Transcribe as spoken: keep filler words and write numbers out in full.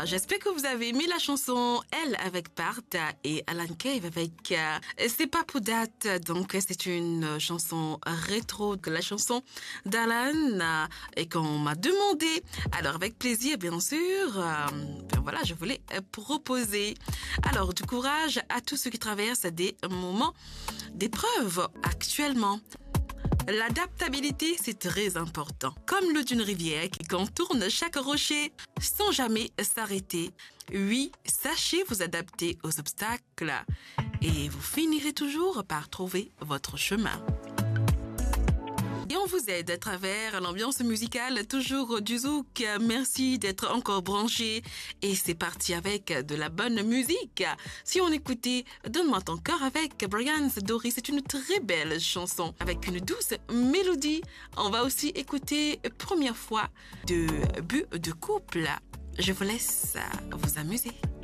J'espère que vous avez aimé la chanson Elle avec Partha et Alan Cave avec euh, C'est pas pour date. Donc c'est une chanson rétro, la chanson d'Alan euh, et qu'on m'a demandé. Alors avec plaisir bien sûr. Euh, ben voilà, je voulais proposer. Alors du courage à tous ceux qui traversent des moments d'épreuve actuellement. L'adaptabilité, c'est très important. Comme l'eau d'une rivière qui contourne chaque rocher sans jamais s'arrêter. Oui, sachez vous adapter aux obstacles et vous finirez toujours par trouver votre chemin. Et on vous aide à travers l'ambiance musicale, toujours du zouk. Merci d'être encore branchés. Et c'est parti avec de la bonne musique. Si on écoutait Donne-moi ton cœur avec Brian Dory, c'est une très belle chanson avec une douce mélodie. On va aussi écouter Première fois de But de couple. Je vous laisse vous amuser.